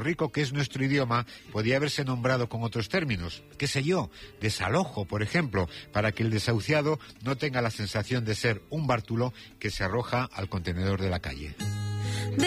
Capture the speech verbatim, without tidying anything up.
rico que es nuestro idioma, podía haberse nombrado con otros términos, qué sé yo, desalojo, por ejemplo, para que el desahuciado no tenga la sensación de ser un bártulo que se arroja al contenedor de la calle.